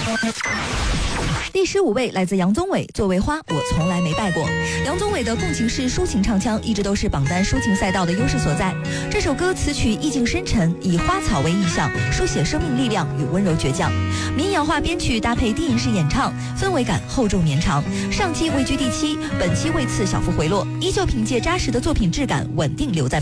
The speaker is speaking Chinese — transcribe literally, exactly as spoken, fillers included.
第十五位来自杨宗纬，作为花我从来没败过。杨宗纬的共情式抒情唱腔一直都是榜单抒情赛道的优势所在。这首歌词曲意境深沉，以花草为意象，书写生命力量与温柔倔强。民谣化编曲搭配低吟式演唱，氛围感厚重绵长。上期位居第七，本期位次小幅回落，依旧凭借扎实的作品质感稳定留在